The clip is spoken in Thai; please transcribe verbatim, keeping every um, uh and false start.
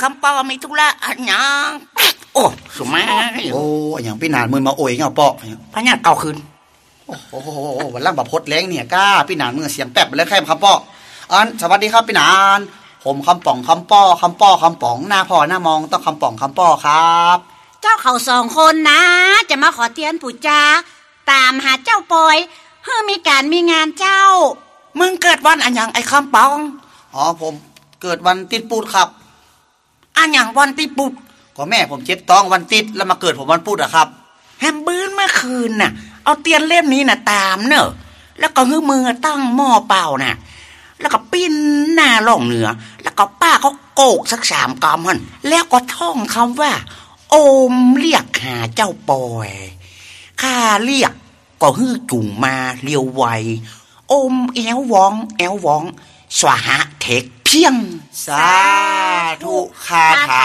คำปอมีธุระอันยังโอ้สมัยโอ้อย่างพี่นานมือมาโอยเงาปอพญาเก่าคืนโอ้โหวันล่างแบบพดแรงเนี่ยก้าพี่นานมือเสียงแป๊บเลยแค่คำปออันสวัสดีครับพี่นานผมคำป่องคำป้อคำป้อคำป๋องหน้าพ่อหน้ามองต้องคำป่องคำป้อครับเจ้าเขาสองคนนะจะมาขอเตียนปู่จาตามหาเจ้าปอยเพื่อมีการมีงานเจ้ามึงเกิดวันอันยังไอ้คำปองอ๋อผมเกิดวันติดปูดครับอันยังวันติดปูดก็แม่ผมเจ็บท้องวันติดแล้วมาเกิดผมวันปูดอะครับแฮมบื้นเมื่อคืนน่ะเอาเตียนเล่มนี้น่ะตามเนอะแล้วก็หื้อมือตั้งหม้อเปล่าน่ะแล้วก็ปิ้นหน้าล่องเหนือแล้วก็ป้าเขาโกกสักสามกำมันแล้วก็ท่องคำว่าโอมเรียกหาเจ้าปอยข้าเรียกก็ฮื้อจุ่งมาเลียวไวโอมแอววองแอววองสวหะเทคเพียงสาธุคาถา